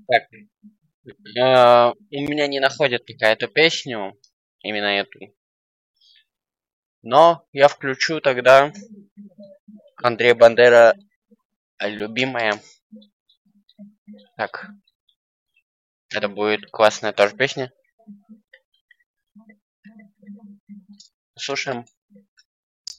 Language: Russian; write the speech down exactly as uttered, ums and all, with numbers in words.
Так, э, у меня не находит пока эту песню, именно эту. Но я включу тогда Андрей Бандера «Любимая». Так, это будет классная тоже песня. Слушаем.